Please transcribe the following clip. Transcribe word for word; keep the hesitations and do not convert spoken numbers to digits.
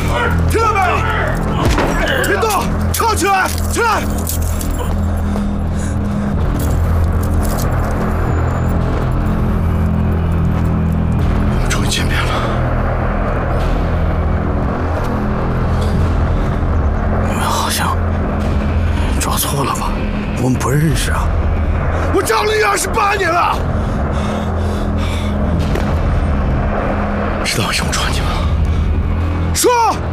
听到没有？别动，靠起来，起来！我们终于见面了。 你们好像抓错了吧？我们不认识啊。 我找了你二十八年了。知道为什么抓你吗？说。